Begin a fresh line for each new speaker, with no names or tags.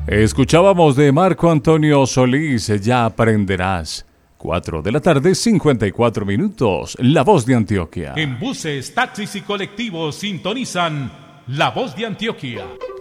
Escuchábamos de Marco Antonio Solís, Ya aprenderás. 4 de la tarde, 54 minutos. La Voz de Antioquia.
En buses, taxis y colectivos sintonizan La Voz de Antioquia.